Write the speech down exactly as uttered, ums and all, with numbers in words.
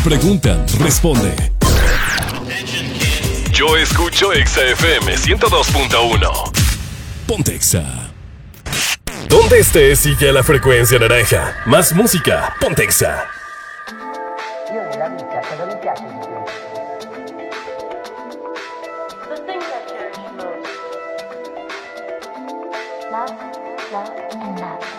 Preguntan, responde. Yo escucho Exa F M ciento dos punto uno. Ponte Exa. Donde estés, sigue la frecuencia naranja. Más música, ponte Exa. Io nella vita cosa mi piace di più? The things I cherish most. Love, love, and love.